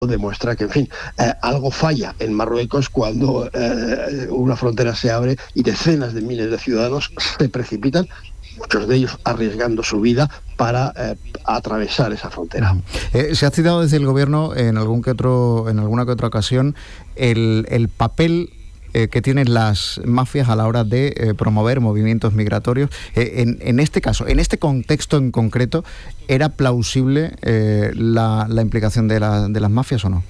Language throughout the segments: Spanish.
demuestra que, en fin, algo falla en Marruecos cuando una frontera se abre y decenas de miles de ciudadanos se precipitan, muchos de ellos arriesgando su vida para atravesar esa frontera. Se ha citado desde el gobierno en alguna que otra ocasión el papel que tienen las mafias a la hora de promover movimientos migratorios. En este caso, en este contexto en concreto, ¿era plausible la implicación de las mafias o no?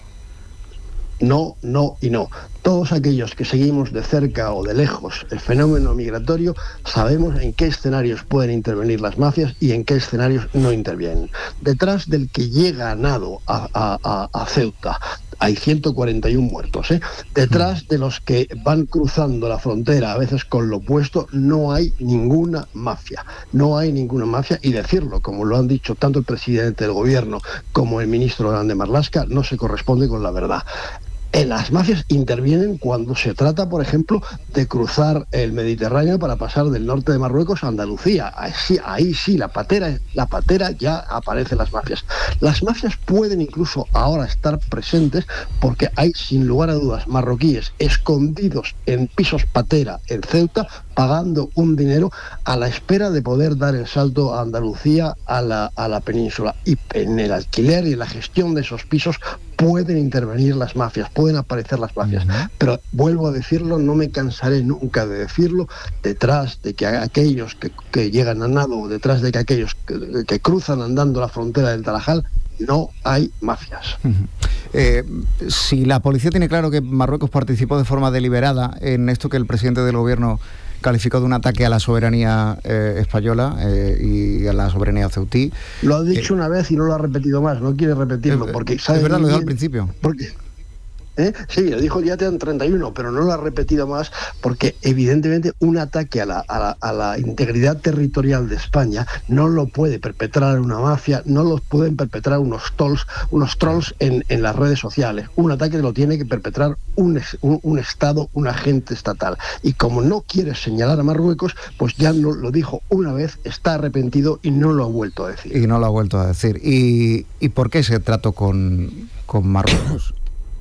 No, no y no. Todos aquellos que seguimos de cerca o de lejos el fenómeno migratorio sabemos en qué escenarios pueden intervenir las mafias y en qué escenarios no intervienen. Detrás del que llega a nado a Ceuta hay 141 muertos. Detrás de los que van cruzando la frontera, a veces con lo opuesto, no hay ninguna mafia. No hay ninguna mafia, y decirlo, como lo han dicho tanto el presidente del gobierno como el ministro Grande Marlaska, no se corresponde con la verdad. Las mafias intervienen cuando se trata, por ejemplo, de cruzar el Mediterráneo para pasar del norte de Marruecos a Andalucía. Ahí sí, la patera ya aparecen las mafias. Las mafias pueden incluso ahora estar presentes porque hay, sin lugar a dudas, marroquíes escondidos en pisos patera en Ceuta, pagando un dinero a la espera de poder dar el salto a Andalucía, a la península. Y en el alquiler y en la gestión de esos pisos pueden intervenir las mafias, pueden aparecer las mafias. Pero vuelvo a decirlo, no me cansaré nunca de decirlo, detrás de que aquellos que llegan a nado, detrás de que aquellos que cruzan andando la frontera del Tarajal, no hay mafias. Si la policía tiene claro que Marruecos participó de forma deliberada en esto que el presidente del gobierno calificó de un ataque a la soberanía española y a la soberanía ceutí. Lo ha dicho una vez y no lo ha repetido más, no quiere repetirlo, porque sabe. Es verdad, lo dijo al principio. Sí, lo dijo ya en 31, pero no lo ha repetido más porque evidentemente un ataque a la integridad territorial de España no lo puede perpetrar una mafia, no lo pueden perpetrar unos trolls en las redes sociales. Un ataque lo tiene que perpetrar un Estado, un agente estatal. Y como no quiere señalar a Marruecos, pues ya no lo dijo una vez, está arrepentido y no lo ha vuelto a decir. ¿Y por qué ese trato con Marruecos?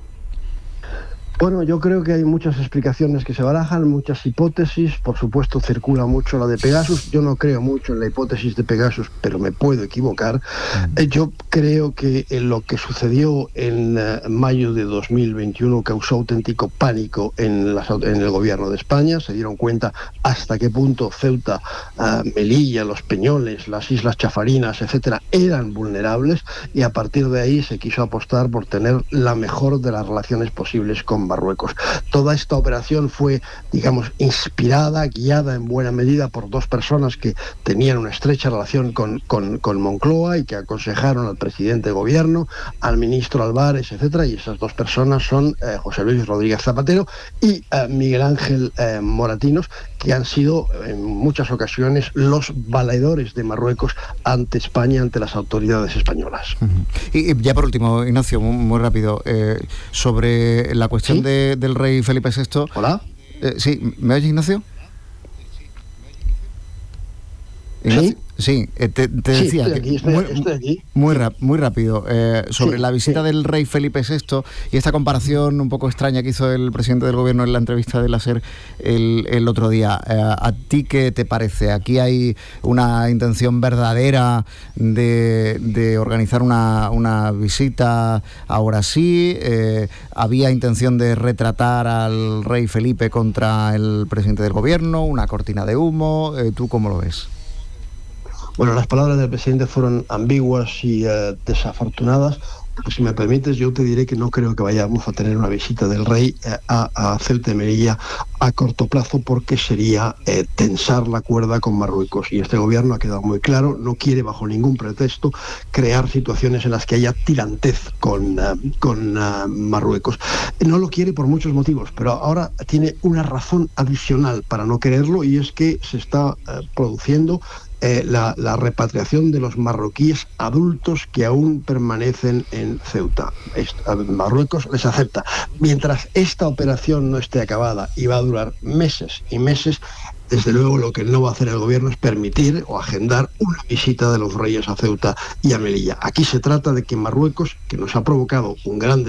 Bueno, yo creo que hay muchas explicaciones que se barajan, muchas hipótesis. Por supuesto, circula mucho la de Pegasus. Yo no creo mucho en la hipótesis de Pegasus, pero me puedo equivocar. Yo creo que lo que sucedió en mayo de 2021 causó auténtico pánico en el gobierno de España. Se dieron cuenta hasta qué punto Ceuta, Melilla, Los Peñoles, las Islas Chafarinas, etcétera, eran vulnerables, y a partir de ahí se quiso apostar por tener la mejor de las relaciones posibles con Marruecos. Toda esta operación fue, digamos, inspirada, guiada en buena medida por dos personas que tenían una estrecha relación con Moncloa y que aconsejaron al presidente de gobierno, al ministro Álvarez, etcétera, y esas dos personas son José Luis Rodríguez Zapatero y Miguel Ángel Moratinos, que han sido en muchas ocasiones los valedores de Marruecos ante España, ante las autoridades españolas. Y ya por último, Ignacio, muy rápido, sobre la cuestión del rey Felipe VI. ¿Hola? Sí, ¿me oyes, Ignacio? ¿Ignacio? Sí, te decía estoy aquí. Muy rápido sobre la visita del rey Felipe VI y esta comparación un poco extraña que hizo el presidente del gobierno en la entrevista de la SER el otro día. ¿A ti qué te parece? ¿Aquí hay una intención verdadera de organizar una visita ahora sí? ¿Había intención de retratar al rey Felipe contra el presidente del gobierno? ¿Una cortina de humo? ¿Tú cómo lo ves? Bueno, las palabras del presidente fueron ambiguas y desafortunadas. Pues si me permites, yo te diré que no creo que vayamos a tener una visita del rey a Ceuta y Melilla a corto plazo, porque sería tensar la cuerda con Marruecos. Y este gobierno ha quedado muy claro, no quiere bajo ningún pretexto crear situaciones en las que haya tirantez con Marruecos. No lo quiere por muchos motivos, pero ahora tiene una razón adicional para no quererlo, y es que se está produciendo la repatriación de los marroquíes adultos que aún permanecen en Ceuta. Marruecos les acepta. Mientras esta operación no esté acabada, y va a durar meses y meses, desde luego lo que no va a hacer el gobierno es permitir o agendar una visita de los reyes a Ceuta y a Melilla. Aquí se trata de que Marruecos, que nos ha provocado un gran